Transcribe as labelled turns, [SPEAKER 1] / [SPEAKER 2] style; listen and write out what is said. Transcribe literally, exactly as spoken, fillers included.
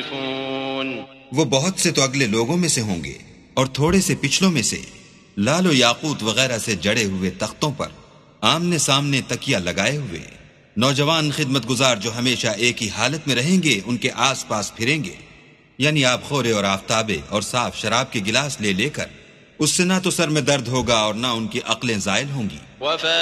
[SPEAKER 1] वो बहुत से तो अगले लोगों में से होंगे और थोड़े से पिछलों में से लालो याकूत वगैरह से जड़े हुए तख्तों पर आमने सामने तकिया लगाए हुए नौजवान खिदमतगुजार जो हमेशा एक ही हालत में रहेंगे उनके आसपास फिरेंगे, यानी आप खोरे और आफताबे और साफ शराब के गिलास ले लेकर उससे ना तो सर में दर्द होगा और ना उनकी अक्लें जायल होंगी।